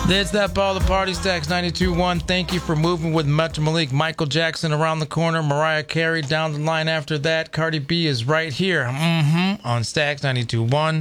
There's that ball, the party stacks 92.1. Thank you for moving with Metro Malik. Michael Jackson around the corner. Mariah Carey down the line after that. Cardi B is right here on Stacks 92.1.